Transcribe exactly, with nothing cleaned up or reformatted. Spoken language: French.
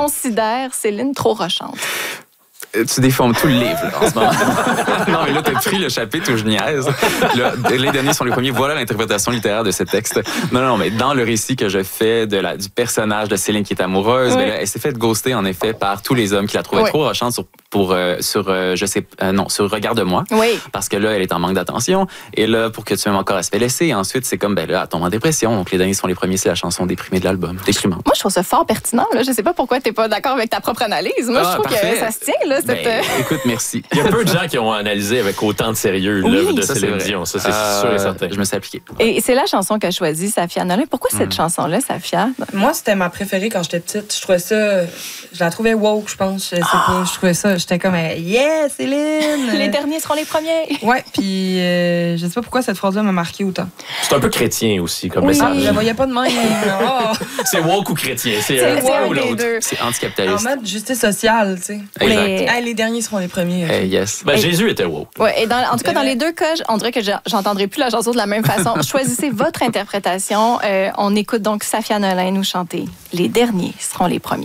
considère Céline trop rochante? Tu déformes tout le livre, là, en ce moment. Non, mais là, t'as pris le chapitre où je niaise. Là, les derniers sont les premiers. Voilà l'interprétation littéraire de ce texte. Non, non, mais dans le récit que je fais de la, du personnage de Céline qui est amoureuse, oui. ben là, elle s'est fait ghoster, en effet, par tous les hommes qui la trouvaient oui. trop rochante sur, pour, euh, sur, euh, je sais, euh, non, sur Regarde-moi. Oui. Parce que là, elle est en manque d'attention. Et là, pour que tu m'aimes encore, elle se fait laisser. Et ensuite, c'est comme, ben là, elle tombe en dépression. Donc, les derniers sont les premiers, c'est la chanson déprimée de l'album. Déprimante. Moi, je trouve ça fort pertinent. Là. Je sais pas pourquoi t'es pas d'accord avec ta propre analyse. Moi, Ah, je trouve parfait. que ça se tient, là, cette... Ben, écoute, merci. Il y a peu de gens qui ont analysé avec autant de sérieux Oui, l'œuvre de ça, Céline c'est Dion. Ça, c'est euh, sûr et certain. Je me suis appliqué. Et c'est la chanson qu'a choisie Safia Nolin. Pourquoi cette Mm. chanson-là, Safia? Moi, c'était ma préférée quand j'étais petite. Je trouvais ça... Je la trouvais woke, je pense. Je sais pas. Je trouvais ça... J'étais comme... Yeah, Céline! Les derniers seront les premiers. Ouais, puis euh, je sais pas pourquoi cette phrase-là m'a marqué autant. C'est un peu chrétien aussi comme Oui. message. Je la voyais pas de même. Oh. C'est woke ou chrétien. C'est C'est un c'est un un ou des l'autre. deux. C'est En anticapitaliste. mode justice sociale, tu sais. Exact. Mais- Hey, les derniers seront les premiers. ok. Eh, yes. Ben, Et- Jésus était woke. Ouais, et dans, en tout cas, C'est dans vrai. les deux cas, on dirait que je- j'entendrai plus la chanson de la même façon. Choisissez votre interprétation. Euh, on écoute donc Safia Nolin nous chanter « Les derniers seront les premiers ».